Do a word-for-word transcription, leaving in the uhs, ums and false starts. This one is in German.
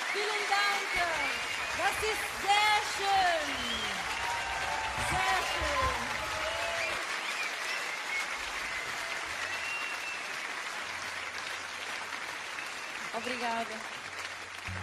Vielen Dank. Das ist sehr schön. Sehr schön. Obrigada.